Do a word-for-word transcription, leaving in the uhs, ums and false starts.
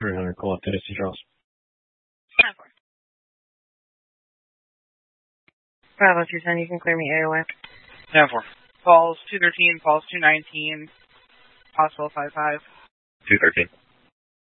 three hundred, call up Tennessee Charles. ten four. Bravo two ten, you can clear me A O A. ten four. Falls two thirteen, falls two nineteen, possible five five. two thirteen.